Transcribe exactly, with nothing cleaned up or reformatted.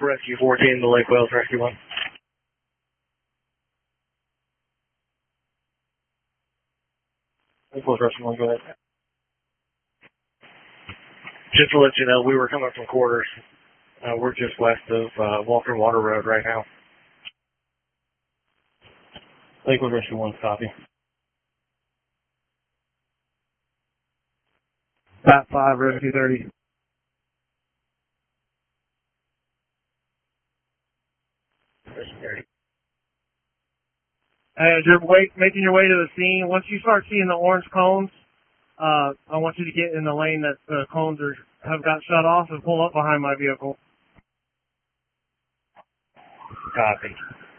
Rescue fourteen to Lake Wales, Rescue one. Lake Wales, Rescue one, go ahead. Just to let you know, we were coming from quarters. Uh, we're just west of uh, Walker Water Road right now. Lakewood Rescue one, copy. Bat five, Rescue thirty. Rescue thirty. As you're wait, making your way to the scene, once you start seeing the orange cones, uh, I want you to get in the lane that the cones are, have got shut off and pull up behind my vehicle. Copy.